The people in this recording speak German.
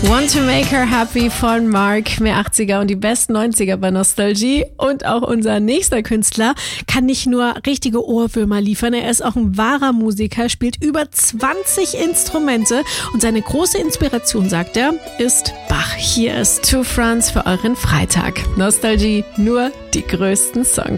Want to Make Her Happy von Mark, mehr 80er und die besten 90er bei Nostalgie. Und auch unser nächster Künstler kann nicht nur richtige Ohrwürmer liefern, er ist auch ein wahrer Musiker, spielt über 20 Instrumente und seine große Inspiration, sagt er, ist Bach. Hier ist To France für euren Freitag. Nostalgie, nur die größten Songs.